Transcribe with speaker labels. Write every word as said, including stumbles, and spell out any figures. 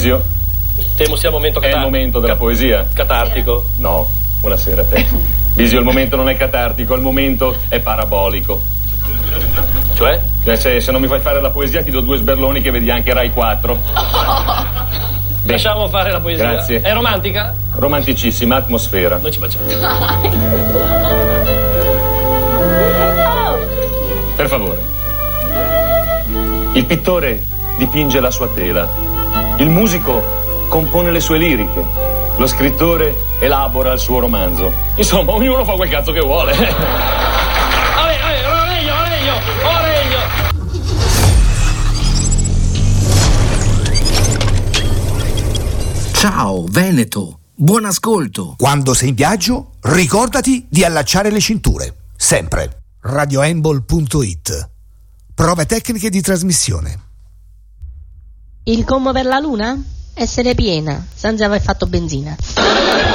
Speaker 1: Bisio.
Speaker 2: Temo sia il momento
Speaker 1: È il
Speaker 2: catar-
Speaker 1: momento della
Speaker 2: cat-
Speaker 1: poesia.
Speaker 2: Catartico.
Speaker 1: No, buonasera a te. Bisio, il momento non è catartico, il momento è parabolico.
Speaker 2: Cioè?
Speaker 1: Cioè, se, se non mi fai fare la poesia ti do due sberloni che vedi anche Rai quattro. Beh,
Speaker 2: lasciamo fare la poesia.
Speaker 1: Grazie.
Speaker 2: È romantica?
Speaker 1: Romanticissima, atmosfera.
Speaker 2: Noi ci facciamo.
Speaker 1: Per favore. Il pittore dipinge la sua tela. Il musico compone le sue liriche. Lo scrittore elabora il suo romanzo. Insomma, ognuno fa quel cazzo che vuole.
Speaker 2: Vabbè, vabbè, Oreglio, Oreglio, Oreglio.
Speaker 3: Ciao Veneto, buon ascolto.
Speaker 4: Quando sei in viaggio, ricordati di allacciare le cinture. Sempre. radioembol punto it. Prove tecniche di trasmissione.
Speaker 5: Il gommo per la luna? Essere piena, senza aver fatto benzina.